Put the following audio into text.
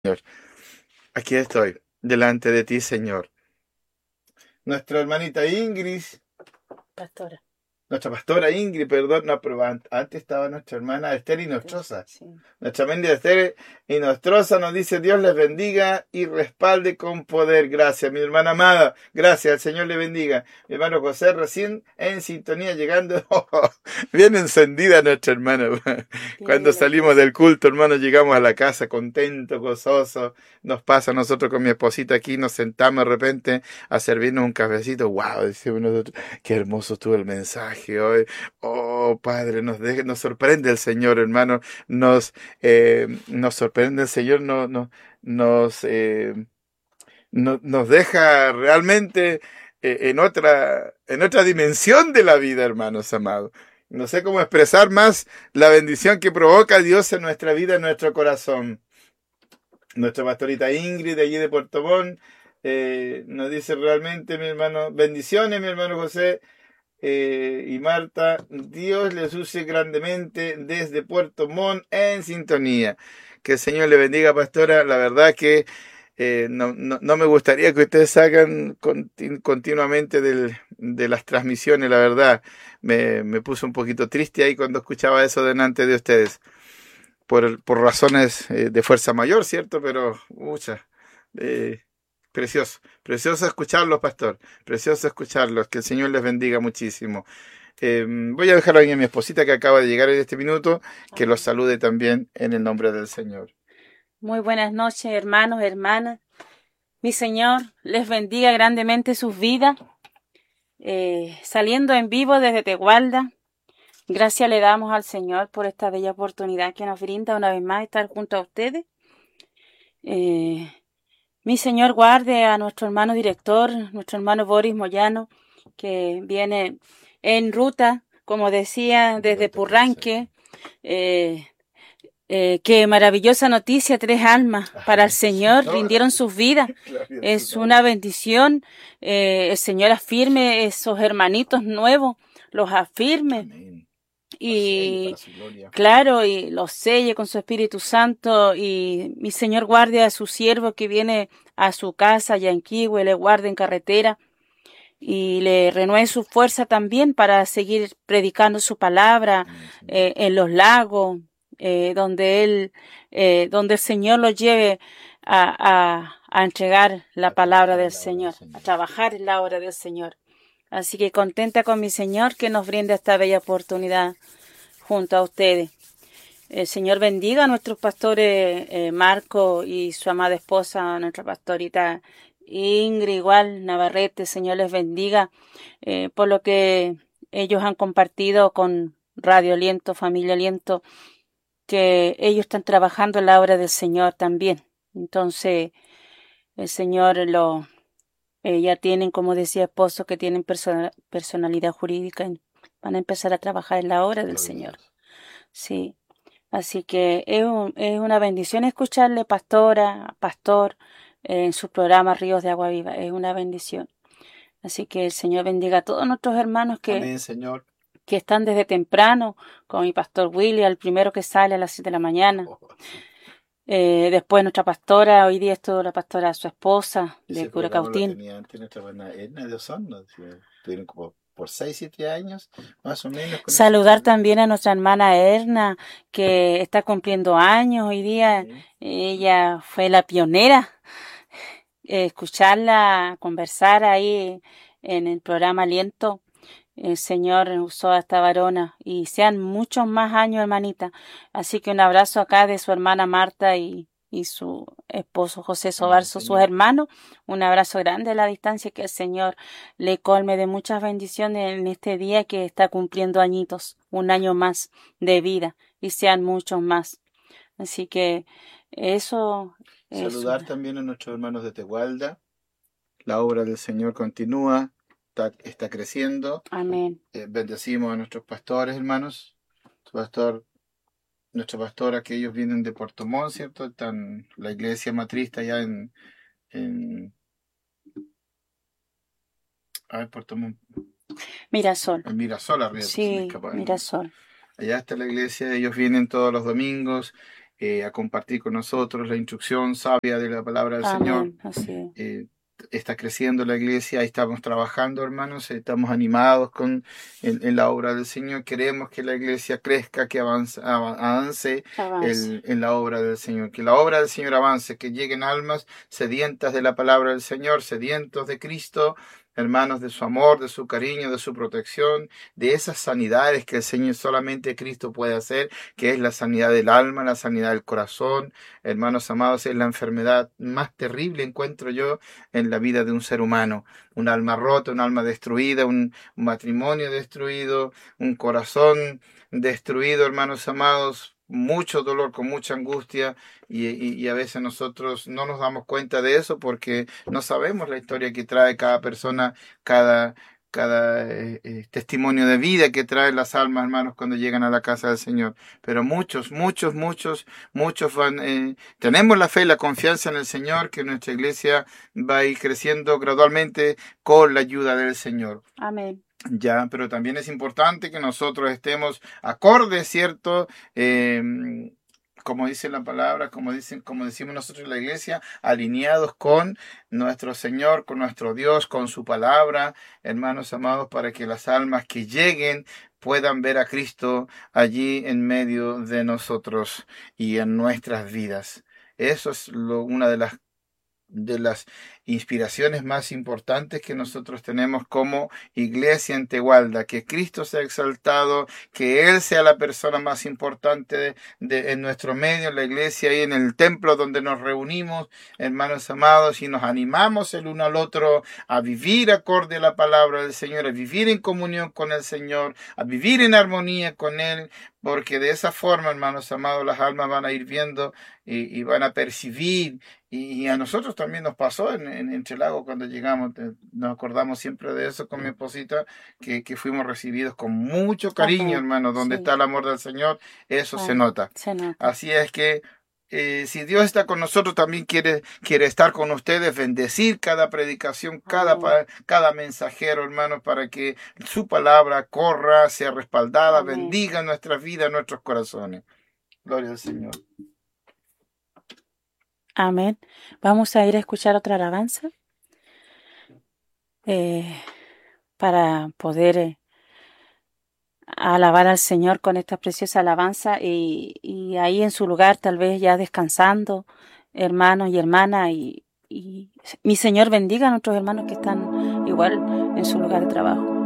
Señor. Aquí estoy, delante de ti, Señor. Nuestra hermanita Ingrid, Pastora. nuestra pastora Ingrid, perdón, no, pero antes estaba nuestra hermana Esther Inostroza. Sí. Nuestra amiga Esther Inostroza nos dice: Dios les bendiga y respalde con poder. Gracias, mi hermana amada. Gracias, el Señor le bendiga. Mi hermano José, recién en sintonía llegando. Bien encendida nuestra hermana. Cuando salimos del culto, hermano, llegamos a la casa contentos, gozosos. Nos pasa a nosotros con mi esposita aquí, nos sentamos de repente a servirnos un cafecito. ¡Wow! Decimos nosotros, qué hermoso estuvo el mensaje hoy. Oh, Padre, nos sorprende el Señor, hermano. Nos sorprende el Señor, nos deja realmente en otra dimensión de la vida, hermanos amados. No sé cómo expresar más la bendición que provoca Dios en nuestra vida, en nuestro corazón. Nuestra pastorita Ingrid, de allí de Puerto Montt, nos dice realmente, mi hermano, bendiciones, mi hermano José y Marta. Dios les use grandemente desde Puerto Montt en sintonía. Que el Señor le bendiga, pastora. La verdad que no me gustaría que ustedes salgan continuamente de las transmisiones, la verdad. Me puso un poquito triste ahí cuando escuchaba eso delante de ustedes. Por razones de fuerza mayor, ¿cierto? Pero, precioso, precioso escucharlos, pastor. Precioso escucharlos. Que el Señor les bendiga muchísimo. Voy a dejar ahí a mi esposita que acaba de llegar en este minuto, que los salude también en el nombre del Señor. Muy buenas noches, hermanos, hermanas. Mi Señor les bendiga grandemente sus vidas. Saliendo en vivo desde Tegualda, gracias le damos al Señor por esta bella oportunidad que nos brinda una vez más estar junto a ustedes. Mi Señor guarde a nuestro hermano director, nuestro hermano Boris Moyano, que viene en ruta, como decía, desde Purranque. Qué maravillosa noticia, 3 almas para el Señor rindieron sus vidas. Es una bendición. El Señor afirme esos hermanitos nuevos, los afirme. Amén. Y claro, y los selle con su Espíritu Santo. Y mi Señor guarde a su siervo que viene a su casa, Yanquihue, le guarde en carretera y le renueve su fuerza también para seguir predicando su palabra en los lagos, donde el Señor lo lleve a entregar la palabra del Señor, a trabajar en la obra del Señor. Así que contenta con mi Señor que nos brinda esta bella oportunidad junto a ustedes. El Señor bendiga a nuestros pastores Marco y su amada esposa, nuestra pastorita Ingrid, igual, Navarrete. Señor les bendiga por lo que ellos han compartido con Radio Aliento, Familia Aliento, que ellos están trabajando en la obra del Señor también. Entonces, el Señor ya tienen, como decía esposo, que tienen personalidad jurídica, van a empezar a trabajar en la obra del Señor. Sí. Así que es una bendición escucharle, pastor, en su programa Ríos de Agua Viva. Es una bendición. Así que el Señor bendiga a todos nuestros hermanos Amén, Señor. que están desde temprano, con mi pastor Willy, el primero que sale a las 7 de la mañana. Después nuestra pastora, hoy día estuvo la pastora, su esposa, de Curacautín. Tenía antes nuestra buena Edna de Osorno, tuvieron como por 6, 7 años, más o menos. Saludar también a nuestra hermana Erna, que está cumpliendo años hoy día. Sí. Ella fue la pionera. Escucharla, conversar ahí en el programa Aliento. El Señor usó a esta varona y sean muchos más años, hermanita. Así que un abrazo acá de su hermana Marta y su esposo José Sobarzo, sus hermanos. Un abrazo grande a la distancia, que el Señor le colme de muchas bendiciones en este día que está cumpliendo añitos, un año más de vida y sean muchos más. Así que eso. Saludar también a nuestros hermanos de Tegualda. La obra del Señor continúa, está creciendo. Amén. Bendecimos a nuestros pastores, hermanos. Nuestra pastora, que ellos vienen de Puerto Montt, ¿cierto? Están la iglesia matriz está allá en Puerto Montt. Mirasol. En Mirasol, arriba. Sí, Mirasol. Allá está la iglesia, ellos vienen todos los domingos a compartir con nosotros la instrucción sabia de la palabra del Señor. Así es. Está creciendo la iglesia, estamos trabajando, hermanos, estamos animados en la obra del Señor. Queremos que la iglesia crezca, que avance. En la obra del Señor. Que la obra del Señor avance, que lleguen almas sedientas de la palabra del Señor, sedientos de Cristo, hermanos, de su amor, de su cariño, de su protección, de esas sanidades que el Señor, solamente Cristo puede hacer, que es la sanidad del alma, la sanidad del corazón. Hermanos amados, es la enfermedad más terrible, encuentro yo, en la vida de un ser humano. Un alma rota, un alma destruida, un matrimonio destruido, un corazón destruido, hermanos amados. Mucho dolor, con mucha angustia, y a veces nosotros no nos damos cuenta de eso porque no sabemos la historia que trae cada persona, cada testimonio de vida que traen las almas, hermanos, cuando llegan a la casa del Señor. Pero muchos van, tenemos la fe y la confianza en el Señor, que nuestra iglesia va a ir creciendo gradualmente con la ayuda del Señor. Amén. Ya, pero también es importante que nosotros estemos acordes, ¿cierto? Como dice la palabra, como decimos nosotros en la iglesia, alineados con nuestro Señor, con nuestro Dios, con su palabra, hermanos amados, para que las almas que lleguen puedan ver a Cristo allí en medio de nosotros y en nuestras vidas. Eso es una de las inspiraciones más importantes que nosotros tenemos como iglesia en Tegualda, que Cristo sea exaltado, que Él sea la persona más importante en nuestro medio, en la iglesia y en el templo donde nos reunimos, hermanos amados, y nos animamos el uno al otro a vivir acorde a la palabra del Señor, a vivir en comunión con el Señor, a vivir en armonía con Él, porque de esa forma, hermanos amados, las almas van a ir viendo y van a percibir. Y a nosotros también nos pasó en Chelago cuando llegamos, nos acordamos siempre de eso con mi esposita, que fuimos recibidos con mucho cariño, hermano. Donde está el amor del Señor, eso se nota. Así es que si Dios está con nosotros, también quiere estar con ustedes, bendecir cada predicación, cada mensajero, hermanos, para que su palabra corra, sea respaldada, bendiga nuestras vidas, nuestros corazones. Gloria al Señor. Amén. Vamos a ir a escuchar otra alabanza para poder alabar al Señor con esta preciosa alabanza y ahí en su lugar, tal vez ya descansando, hermanos y hermanas, y mi Señor bendiga a nuestros hermanos que están igual en su lugar de trabajo.